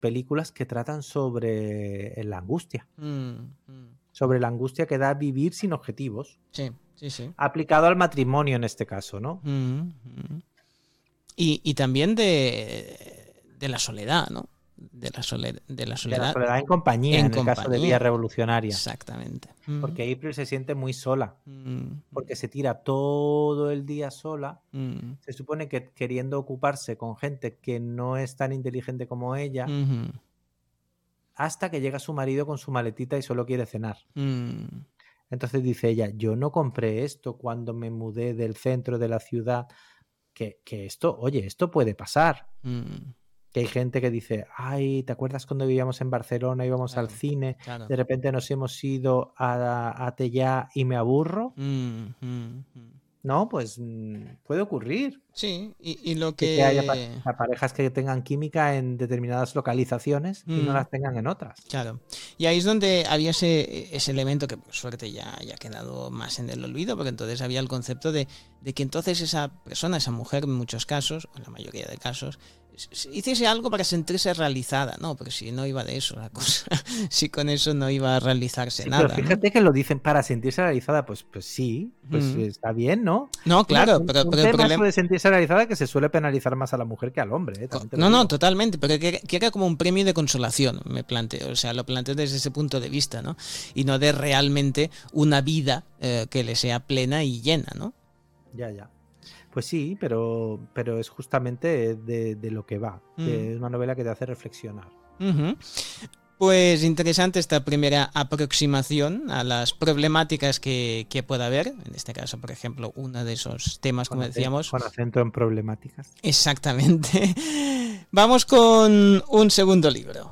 películas que tratan sobre la angustia. Mm, mm. Sobre la angustia que da vivir sin objetivos. Sí, sí, sí. Aplicado al matrimonio en este caso, ¿no? Y también de la soledad, ¿no? De la soledad en compañía, en el caso de Vía Revolucionaria. Exactamente. Porque April se siente muy sola. Porque se tira todo el día sola. Se supone que queriendo ocuparse con gente que no es tan inteligente como ella. Hasta que llega su marido con su maletita y solo quiere cenar. Entonces dice ella, yo no compré esto cuando me mudé del centro de la ciudad. Que esto, oye, esto puede pasar. Que hay gente que dice, ay, ¿te acuerdas cuando vivíamos en Barcelona, íbamos al cine, de repente nos hemos ido a Tellá y me aburro? No, pues puede ocurrir. Sí, y lo que haya parejas que tengan química en determinadas localizaciones y no las tengan en otras. Claro. Y ahí es donde había ese elemento que por suerte ya ha quedado más en el olvido, porque entonces había el concepto de que entonces esa persona, esa mujer en muchos casos, o en la mayoría de casos, hiciese algo para sentirse realizada, ¿no? Porque si no iba de eso la cosa, si con eso no iba a realizarse nada. Pero fíjate, ¿no? Que lo dicen para sentirse realizada, pues sí, pues está bien, ¿no? No, claro, pero el problema de sentirse realizada es que se suele penalizar más a la mujer que al hombre. No, totalmente, pero que era como un premio de consolación, me planteo, o sea, lo planteo desde ese punto de vista, ¿no? Y no de realmente una vida que le sea plena y llena, ¿no? Ya. Pues sí, pero es justamente de lo que va. Que es una novela que te hace reflexionar. Pues interesante esta primera aproximación a las problemáticas que pueda haber. En este caso, por ejemplo, uno de esos temas, como decíamos. Con acento en problemáticas. Exactamente. Vamos con un segundo libro.